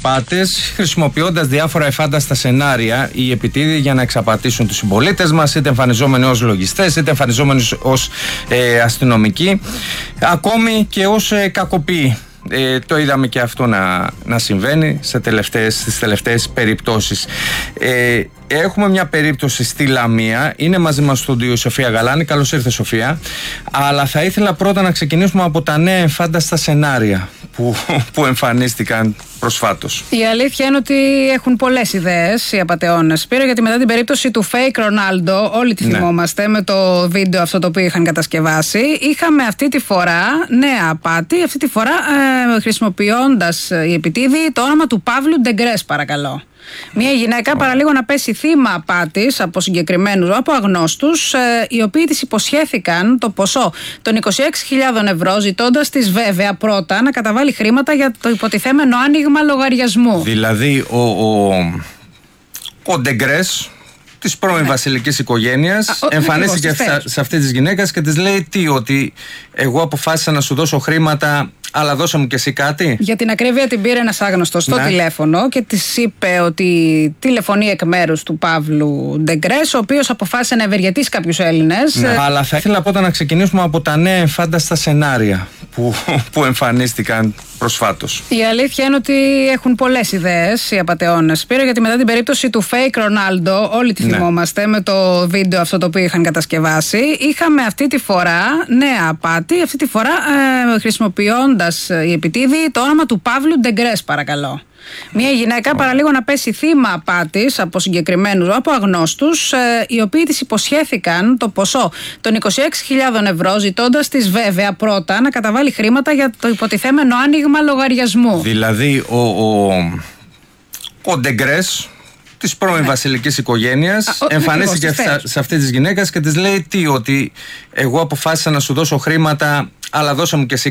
απάτες χρησιμοποιώντας διάφορα εφάνταστα σενάρια οι επιτίδιοι για να εξαπατήσουν τους συμπολίτες μας, είτε εμφανιζόμενοι ως λογιστές, είτε εμφανιζόμενοι ως αστυνομικοί, ακόμη και ως κακοποιοί. Το είδαμε και αυτό να συμβαίνει στις τελευταίες περιπτώσεις. Έχουμε μια περίπτωση στη Λαμία. Είναι μαζί μας στο στούντιο η Σοφία Γαλάνη. Καλώς ήρθε, Σοφία. Αλλά θα ήθελα πρώτα να ξεκινήσουμε από τα νέα εμφάνταστα σενάρια που εμφανίστηκαν προσφάτως. Η αλήθεια είναι ότι έχουν πολλές ιδέες οι απατεώνες, Σπύρο, γιατί μετά την περίπτωση του fake Ronaldo, όλοι τη θυμόμαστε, με το βίντεο αυτό το οποίο είχαν κατασκευάσει, είχαμε αυτή τη φορά νέα απάτη, αυτή τη φορά χρησιμοποιώντας οι επιτίδιοι το όνομα του Παύλου Ντεγκρές, παρακαλώ. Μια γυναίκα παραλίγο να πέσει θύμα απάτης από συγκεκριμένους, από αγνώστους, οι οποίοι της υποσχέθηκαν το ποσό των 26.000 ευρώ, ζητώντας της βέβαια πρώτα να καταβάλει χρήματα για το υποτιθέμενο άνοιγμα λογαριασμού. Δηλαδή ο Ντεγκρές της πρώην βασιλικής οικογένειας εμφανίστηκε σε αυτή της γυναίκας και της λέει ότι εγώ αποφάσισα να σου δώσω χρήματα, αλλά δώσε μου και εσύ κάτι. Για την ακρίβεια την πήρε ένας άγνωστος στο τηλέφωνο και της είπε ότι τηλεφωνεί εκ μέρους του Παύλου Ντεγκρές, ο οποίος αποφάσισε να ευεργετήσει κάποιους Έλληνες. Αλλά θα ήθελα πρώτα να ξεκινήσουμε από τα νέα εμφάνταστα σενάρια που εμφανίστηκαν προσφάτως. Η αλήθεια είναι ότι έχουν πολλές ιδέες οι απατεώνες, Σπύρο, γιατί μετά την περίπτωση του fake Ronaldo, όλοι τη θυμόμαστε, με το βίντεο αυτό το οποίο είχαν κατασκευάσει, είχαμε αυτή τη φορά νέα απάτη, αυτή τη φορά χρησιμοποιώντας οι επιτίδιοι το όνομα του Παύλου Ντεγκρές, παρακαλώ. Μια γυναίκα παραλίγο να πέσει θύμα απάτης από συγκεκριμένους, από αγνώστους, οι οποίοι της υποσχέθηκαν το ποσό των 26.000 ευρώ, ζητώντας της βέβαια πρώτα να καταβάλει χρήματα για το υποτιθέμενο άνοιγμα λογαριασμού. Δηλαδή ο Ντεγκρές της πρώην βασιλικής οικογένειας εμφανίστηκε σε αυτή της γυναίκας και της λέει ότι εγώ αποφάσισα να σου δώσω χρήματα, αλλά δώσε μου και εσύ